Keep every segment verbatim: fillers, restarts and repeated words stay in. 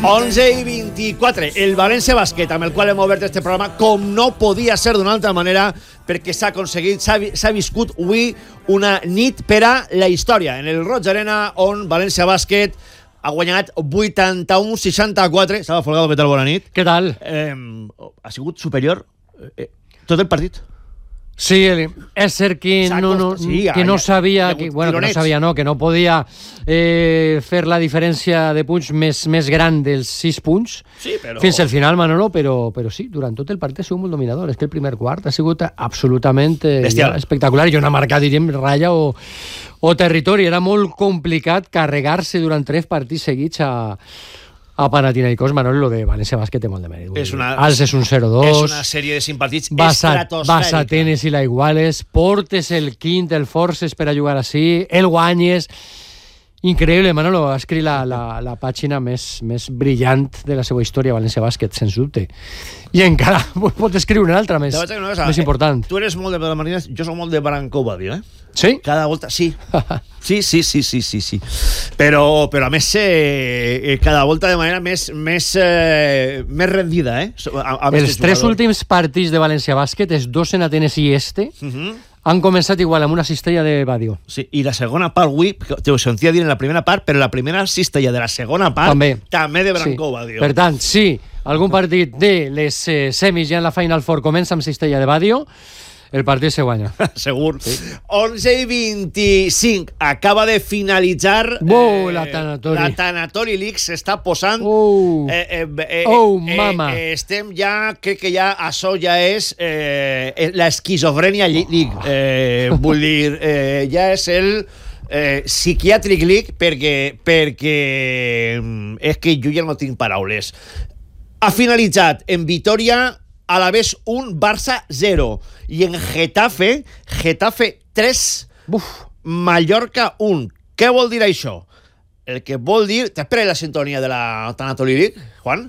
onze i vint-i-quatre. El València Bàsquet, amb el qual hem obert este programa, com no podia ser d'una altra manera, perquè s'ha aconseguit, s'ha viscut avui una nit per a la història. En el Roig Arena, on València Bàsquet ha guanyat vuitanta-u seixanta-quatre. Salva Folgado, què tal? Bona nit. Què tal? Eh, ha sigut superior eh, tot el partit. Sí, és cert que no, no, sí, que no ja, sabia, ja, que, bueno, que no tironets. sabia, no, que no podia eh, fer la diferència de punts més, més gran dels sis punts sí, però... fins al final, Manolo, però, però sí, durant tot el partit ha sigut molt dominador. És que el primer quart ha sigut absolutament eh, ja, espectacular. I una marca, diríem, ratlla o, o territori. Era molt complicat carregar-se durant tres partits seguits a... a Panathinaikos. Manolo, lo de València Bàsquet té molt de mèrit. És una, Als és un zero dos. És una sèrie de cinc partits estratosfèrica. Vas a tenis i la iguales, portes el quint, el forces per a jugar així, el guanyes. Increïble, Manolo. Ha escrit la, la, la pàgina més, més brillant de la seva història, València Bàsquet, sens dubte. I encara pot escriure una altra més, cosa, més important. Eh, tu eres molt de Martínez, jo soc molt de Branco Badio, eh? Sí? Cada volta, sí. Sí, sí, sí, sí, sí, sí. Però, però a més, eh, cada volta de manera més, més, eh, més rendida, eh? A, a Els tres últims partits de València Bàsquet, els dos en Atenes i este, uh -huh. han començat igual, amb una cistella de Badio. Sí, i la segona part, avui, te ho sentia dir en la primera part, però la primera cistella de la segona part també, també de Branco sí. Badio. Per tant, sí, algun partit de les eh, semis ja en la Final Four comença amb cistella de Badio, el partit se guanya. Segur. Sí. onze i vint-i-cinc. Acaba de finalitzar... Oh, eh, la Tanatori. La Tanatori League s'està posant... Oh, eh, eh, eh, oh eh, mama. Eh, estem ja... Crec que ja això ja és eh, la esquizofrènia League. Eh, vull dir, eh, ja és el... Eh, Psychiatric League perquè, perquè és que jo ja no tinc paraules. Ha finalitzat en victòria a la vez un Barça zero i en Getafe Getafe tres, Uf. Mallorca un. Què vol dir això? El que vol dir... T'espera la sintonia de la Tanatori League, Juan?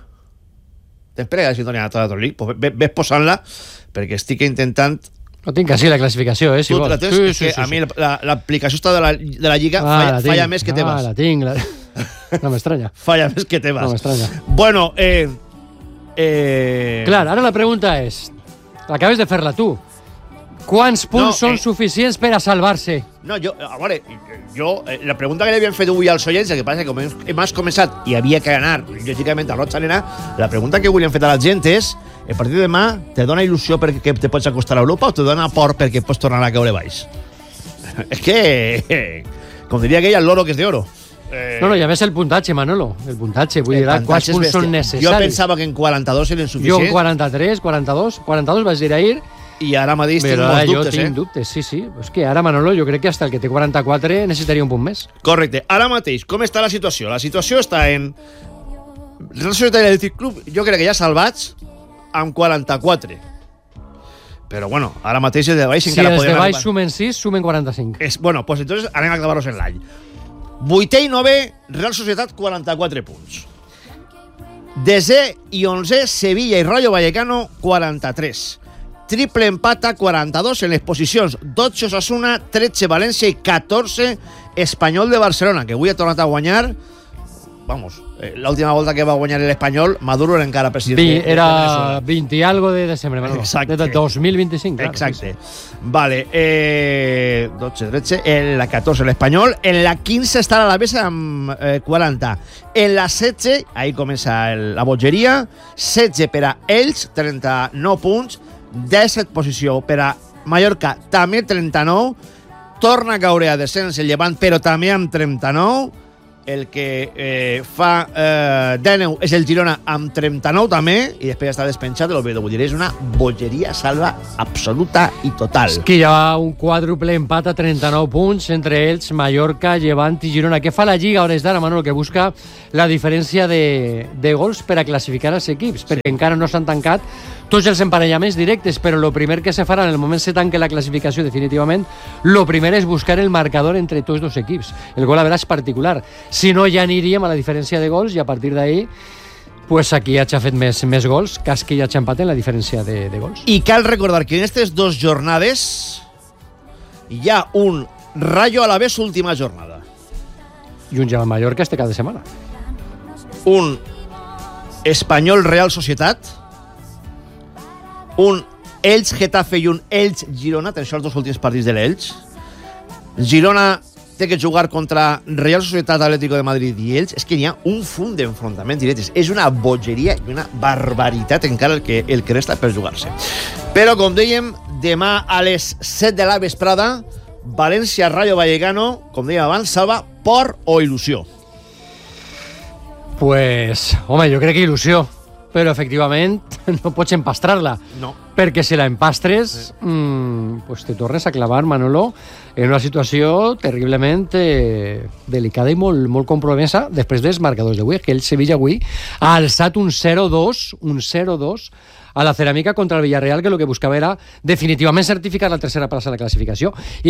T'espera la sintonia de la Tanatori League? Pues ves, ves posant-la perquè estic intentant... No tinc així la classificació, eh, si vols. Tens, sí, sí, sí, a sí. mi l'aplicació està de la, de la Lliga ah, falla, falla més que teves. Ah, la tinc. La... No m'estranya. Falla més que teves. No m'estranya. Bueno, eh... Eh... Clar, ara la pregunta és, acabes de fer-la tu, quants punts no, són eh... suficients per a salvar-se? No, jo, a veure, jo, eh, la pregunta que li havien fet avui als oients, el que passa que com hem començat i havia que anar, lògicament, a Roig Arena, la pregunta que avui li han fet a la gent és, el partit de demà te dona il·lusió perquè te pots acostar a Europa o te dona por perquè pots tornar a caure baix? És que, eh, com diria aquell, el loro que és de oro. Eh... No, no, ja ves el puntatge, Manolo. El puntatge, vull dir, quants punts són necessaris. Jo pensava que en quaranta-dos eren suficients. Jo en quaranta-tres, quaranta-dos, quaranta-dos vaig dir ahir. I ara mateix tinc molts dubtes, eh? Jo tinc dubtes, sí, sí. És que ara, Manolo, jo crec que hasta el que té quaranta-quatre necessitaria un punt més. Correcte. Ara mateix, com està la situació? La situació està en... Real Societat Athletic Club, jo crec que ja salvats amb quaranta-quatre. Però, bueno, ara mateix els de baix si encara podem... Si els de baix sumen sis, sumen quaranta-cinc. Es, bueno, pues entonces anem a acabar-los en l'any. Vuitè i nove, Real Societat, quaranta-quatre punts. Desè i onzè, Sevilla i Rayo Vallecano, quaranta-tres. Triple empata, quaranta-dos en les posicions dotze Osasuna, tretze València i catorze Espanyol de Barcelona, que avui ha tornat a guanyar. Vamos, eh, l'última volta que va guanyar l'Espanyol, Maduro era encara president. Vi, era vint i algo de desembre, Manolo. Exacte. De dos mil vint-i-cinc. Claro. Exacte. Vale, eh, dotze, tretze, en la catorze l'Espanyol, en la quinze està l'Alavés amb eh, quaranta. En la setze, ahí comença el, la bogeria, setze per a Elx, trenta-nou punts, disset posició per a Mallorca, també trenta-nou, torna a caure a descens el Llevant, però també amb trenta-nou. El que eh, fa eh, dinou és el Girona amb trenta-nou també, i després està despenjat l'Oviedo. Vull dir, és una bogeria salva absoluta i total. És que hi ha un quàdruple empat a trenta-nou punts entre ells, Mallorca, Llevant i Girona. Què fa la Lliga a hores d'ara, Manolo? Que busca la diferència de, de gols per a classificar els equips, perquè encara no s'han tancat tots els emparellaments directes, però el primer que se farà en el moment se tanque la classificació definitivament, el primer és buscar el marcador entre tots dos equips, el gol a veràs particular. Si no, ja aniríem a la diferència de gols i a partir d'ahí, pues aquí ja s'ha fet més, més gols, cas que ja s'ha empatat en la diferència de, de gols. I cal recordar que en aquestes dues jornades hi ha un Rayo Alavés última jornada. I un Llevant Mallorca este cada setmana. Un Espanyol Real Societat, un Elx Getafe i un Elx Girona, atenció als dos últims partits de l'Elx. Girona té que jugar contra Real Societat, Atlético de Madrid i Elx. És que n'hi ha un fum d'enfrontaments directes. És una bogeria i una barbaritat encara el que, el que resta per jugar-se. Però, com dèiem, demà a les set de la vesprada, València Rayo Vallecano, com dèiem abans, salva por o il·lusió? Pues, home, jo crec que il·lusió, però efectivament no pots empastrar-la. No. Perquè si la empastres, mmm, pues te tornes a clavar, Manolo, en una situació terriblement eh, delicada i molt, molt compromesa després dels marcadors d'avui, que el Sevilla avui ha alçat un zero dos, un zero dos a la Ceràmica contra el Villarreal, que el que buscava era definitivament certificar la tercera plaça de la classificació. I